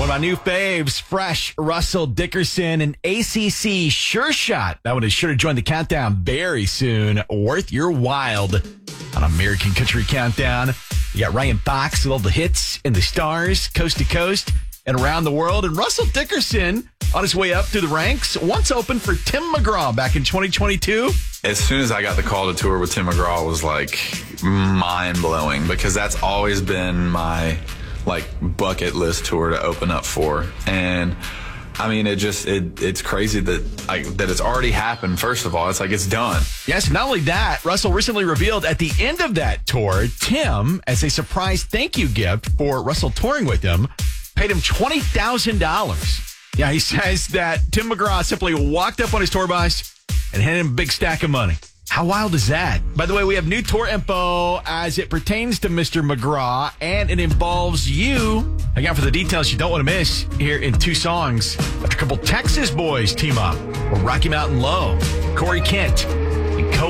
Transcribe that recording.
One of my new faves, fresh Russell Dickerson, an ACC sure shot. That one is sure to join the countdown very soon. Worth your wild on American Country Countdown. You got Ryan Fox with all the hits and the stars, coast to coast and around the world. And Russell Dickerson, on his way up through the ranks, once opened for Tim McGraw back in 2022. As soon as I got the call to tour with Tim McGraw, was like mind-blowing, because that's always been my bucket list tour to open up for. And I mean, it's crazy that it's already happened. First of all, it's done. Yes, not only that, Russell recently revealed at the end of that tour, Tim, as a surprise thank you gift for Russell touring with him, paid him $20,000. Yeah, he says that Tim McGraw simply walked up on his tour bus and handed him a big stack of money. How wild is that? By the way, we have new tour info as it pertains to Mr. McGraw, and it involves you. Hang out for the details you don't want to miss here in two songs. After a couple Texas boys team up with Rocky Mountain Low, Corey Kent, and